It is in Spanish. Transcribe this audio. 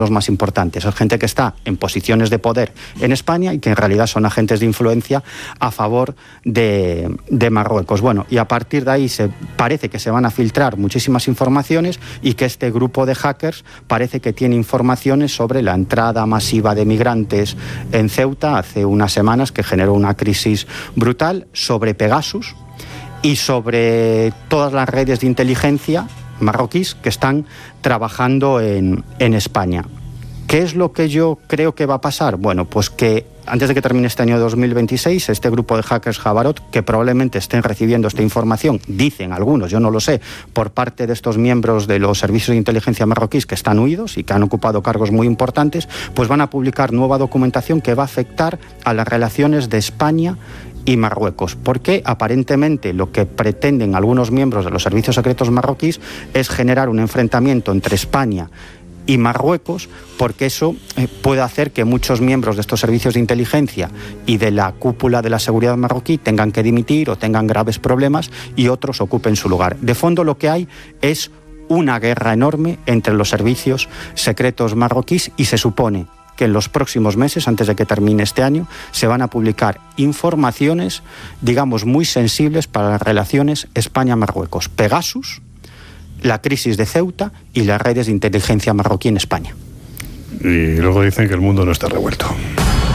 los más importantes. Es gente que está en posiciones de poder en España y que en realidad son agentes de influencia a favor de Marruecos. Bueno, y a partir de ahí parece que se van a filtrar muchísimas informaciones y que este grupo de hackers parece que tiene informaciones sobre la entrada masiva de migrantes en Ceuta hace unas semanas, que generó una crisis brutal, sobre Pegasus y sobre todas las redes de inteligencia marroquíes que están trabajando en España. ¿Qué es lo que yo creo que va a pasar? Bueno, pues que antes de que termine este año 2026, este grupo de hackers Jabarot, que probablemente estén recibiendo esta información, dicen algunos, yo no lo sé, por parte de estos miembros de los servicios de inteligencia marroquíes que están huidos y que han ocupado cargos muy importantes, pues van a publicar nueva documentación que va a afectar a las relaciones de España y Marruecos, porque aparentemente lo que pretenden algunos miembros de los servicios secretos marroquíes es generar un enfrentamiento entre España y Marruecos, porque eso puede hacer que muchos miembros de estos servicios de inteligencia y de la cúpula de la seguridad marroquí tengan que dimitir o tengan graves problemas y otros ocupen su lugar. De fondo lo que hay es una guerra enorme entre los servicios secretos marroquíes y se supone que en los próximos meses, antes de que termine este año, se van a publicar informaciones, digamos, muy sensibles para las relaciones España-Marruecos. Pegasus, la crisis de Ceuta y las redes de inteligencia marroquí en España. Y luego dicen que el mundo no está revuelto.